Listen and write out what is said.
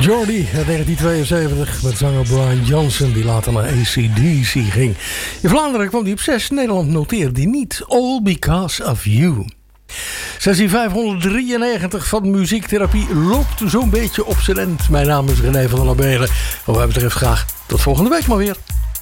Jordy uit 1972 met zanger Brian Johnson, die later naar AC/DC ging. In Vlaanderen kwam hij op 6, Nederland noteerde hij niet. All Because of You. Sessie 593 van Muziektherapie loopt zo'n beetje op zijn end. Mijn naam is René van der Labele. Wat mij betreft graag tot volgende week maar weer.